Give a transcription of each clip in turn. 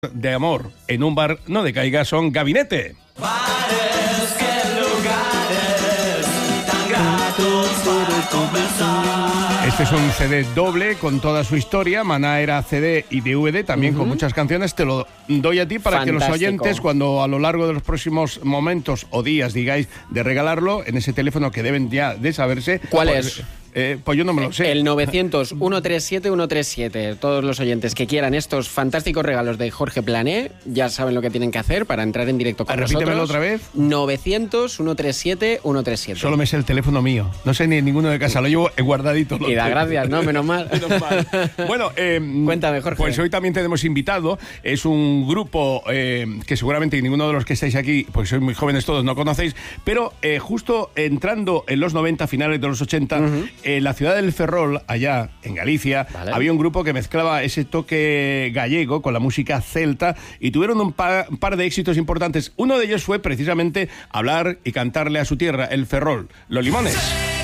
de amor en un bar no decaiga son Gabinete. Bares, qué lugares tan gratos para conversar. Este es un CD doble con toda su historia. Maná era CD y DVD, también con muchas canciones. Te lo doy a ti para que los oyentes, cuando a lo largo de los próximos momentos o días digáis de regalarlo, en ese teléfono que deben ya de saberse. ¿Cuál es? Pues yo no me lo sé. El 900-137-137. Todos los oyentes que quieran estos fantásticos regalos de Jorge Plané ya saben lo que tienen que hacer para entrar en directo con nosotros. Repítemelo otra vez. 900-137-137. Solo me sé el teléfono mío. No sé ni ninguno de casa. Lo llevo guardadito. Y da gracias, ¿no? Menos mal. Bueno, cuéntame, Jorge. Pues hoy también tenemos invitado. Es un grupo que seguramente ninguno de los que estáis aquí, pues sois muy jóvenes todos, no conocéis, pero justo entrando en los 90, finales de los 80, en la ciudad del Ferrol, allá en Galicia, había un grupo que mezclaba ese toque gallego con la música celta y tuvieron un par de éxitos importantes. Uno de ellos fue precisamente hablar y cantarle a su tierra, el Ferrol, Los Limones.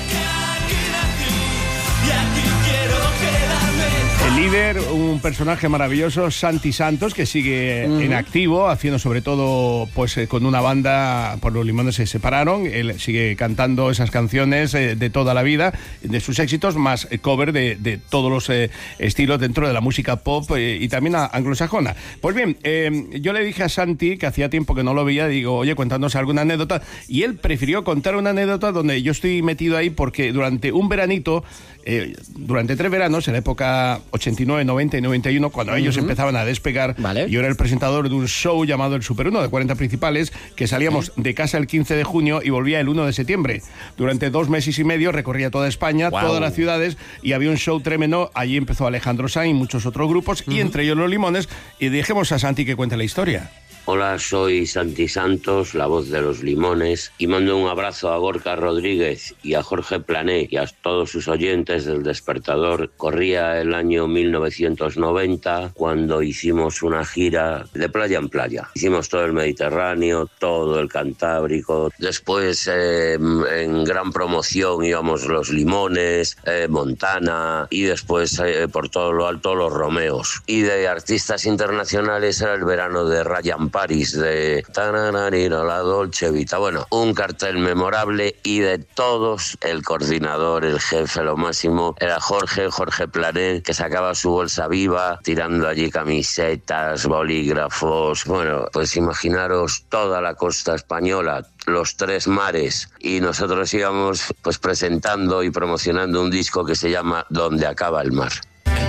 El líder, un personaje maravilloso, Santi Santos, que sigue en activo, haciendo sobre todo pues con una banda, por Los Limones se separaron, él sigue cantando esas canciones de toda la vida, de sus éxitos, más cover de todos los estilos dentro de la música pop y también anglosajona. Pues bien, yo le dije a Santi, que hacía tiempo que no lo veía, digo, oye, cuéntanos alguna anécdota, y él prefirió contar una anécdota donde yo estoy metido ahí porque durante un veranito, durante 3 veranos, en la época 89, 90 y 91, cuando ellos empezaban a despegar, yo era el presentador de un show llamado El Super 1 de 40 principales, que salíamos de casa el 15 de junio y volvía el 1 de septiembre. Durante 2 meses y medio recorría toda España, todas las ciudades, y había un show tremendo. Allí empezó Alejandro Sanz y muchos otros grupos, y entre ellos Los Limones, y dejemos a Santi que cuente la historia. Hola, soy Santi Santos, la voz de Los Limones, y mando un abrazo a Gorka Rodríguez y a Jorge Plané y a todos sus oyentes del Despertador. Corría el año 1990 cuando hicimos una gira de playa en playa. Hicimos todo el Mediterráneo, todo el Cantábrico. Después, en gran promoción, íbamos Los Limones, Montana, y después por todo lo alto Los Romeos. Y de artistas internacionales era el verano de Ryan Paris, de la Dolce Vita. Bueno, un cartel memorable, y de todos el coordinador, el jefe, lo máximo, era Jorge Plané, que sacaba su bolsa viva, tirando allí camisetas, bolígrafos. Bueno, pues imaginaros toda la costa española, los 3 mares, y nosotros íbamos pues presentando y promocionando un disco que se llama Donde acaba el mar.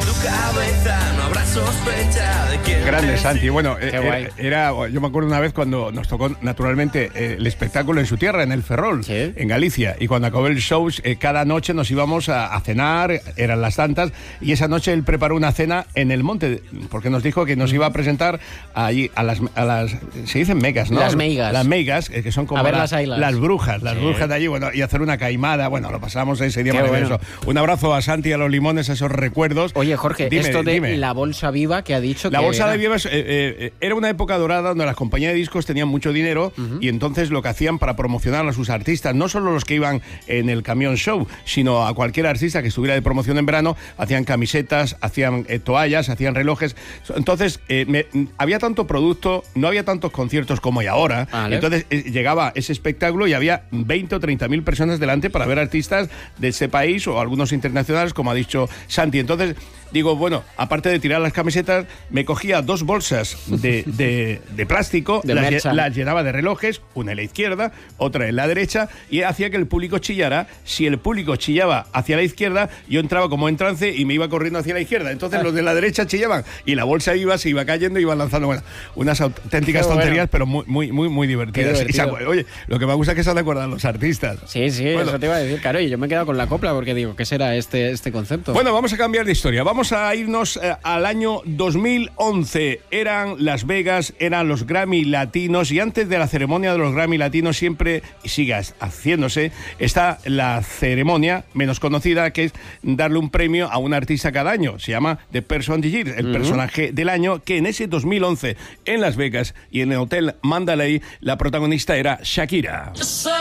Grande, Santi. Bueno, yo me acuerdo una vez cuando nos tocó naturalmente el espectáculo en su tierra, en el Ferrol, en Galicia, y cuando acabó el show, cada noche nos íbamos a cenar, eran las tantas, y esa noche él preparó una cena en el monte, porque nos dijo que nos iba a presentar allí a las se dicen megas, ¿no? Las meigas. Las meigas, que son como las brujas de allí, bueno, y hacer una caimada. Bueno, lo pasamos ese día maravilloso. Un abrazo a Santi y a Los Limones, esos recuerdos. Oye, Jorge, dime. La bolsa viva que ha dicho la bolsa de viva era una época dorada donde las compañías de discos tenían mucho dinero, y entonces lo que hacían para promocionar a sus artistas, no solo los que iban en el camión show, sino a cualquier artista que estuviera de promoción en verano, hacían camisetas, hacían toallas, hacían relojes. Entonces había tanto producto, no había tantos conciertos como hay ahora. Entonces llegaba ese espectáculo y había 20 o 30.000 personas delante para ver artistas de ese país o algunos internacionales, como ha dicho Santi. Entonces digo, bueno, aparte de tirar las camisetas, me cogía 2 bolsas de plástico, las llenaba de relojes, una en la izquierda, otra en la derecha, y hacía que el público chillara. Si el público chillaba hacia la izquierda, yo entraba como en trance y me iba corriendo hacia la izquierda. Entonces los de la derecha chillaban y la bolsa se iba cayendo y iba lanzando, bueno, unas auténticas tonterías, pero muy divertidas. Oye, lo que me gusta es que se han de acordar los artistas. Sí, bueno, eso te iba a decir, claro, y yo me he quedado con la copla porque digo, ¿qué será este concepto? Bueno, vamos a cambiar de historia. Vamos a irnos al año 2011. Eran Las Vegas, eran los Grammy Latinos, y antes de la ceremonia de los Grammy Latinos siempre, y sigue haciéndose, está la ceremonia menos conocida, que es darle un premio a un artista cada año. Se llama The Person of the Year, el personaje del año, que en ese 2011 en Las Vegas y en el Hotel Mandalay la protagonista era Shakira.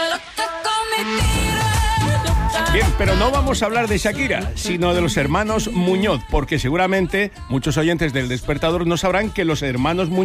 Bien, pero no vamos a hablar de Shakira, sino de los hermanos Muñoz, porque seguramente muchos oyentes del Despertador no sabrán que los hermanos Muñoz